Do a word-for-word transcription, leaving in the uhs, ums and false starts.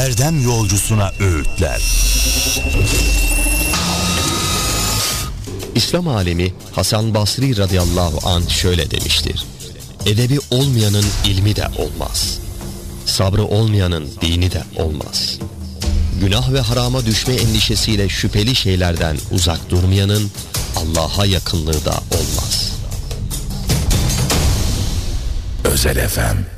erdem yolcusuna öğütler. İslam alemi Hasan Basri radıyallahu anh şöyle demiştir: edebi olmayanın ilmi de olmaz, sabrı olmayanın dini de olmaz. Günah ve harama düşme endişesiyle şüpheli şeylerden uzak durmayanın Allah'a yakınlığı da olmaz. Özel F M